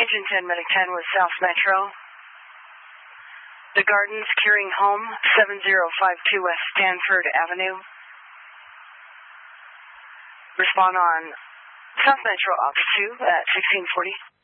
Engine 10, Medic 10 with South Metro. The Gardens, Curing Home, 7052 West Stanford Avenue. Respond on South Metro Ops 2 at 1640.